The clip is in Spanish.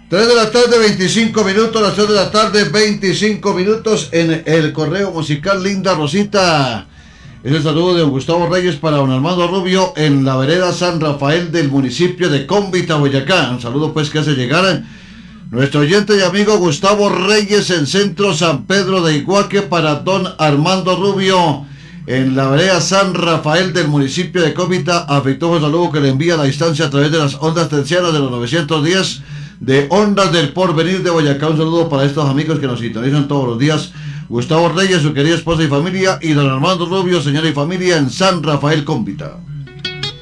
3 de la tarde, 25 minutos, las 3 de la tarde, 25 minutos en el correo musical Linda Rosita. Es el saludo de don Gustavo Reyes para don Armando Rubio en la vereda San Rafael del municipio de Cómbita, Boyacá. Un saludo pues que hace llegar nuestro oyente y amigo Gustavo Reyes en Centro San Pedro de Iguaque para don Armando Rubio en la vereda San Rafael del municipio de Cómbita. Afectuoso saludo que le envía a la distancia a través de las ondas tercianas de los 910 de Ondas del Porvenir de Boyacá. Un saludo para estos amigos que nos sintonizan todos los días. Gustavo Reyes, su querida esposa y familia, y don Armando Rubio, señora y familia en San Rafael, Cómbita.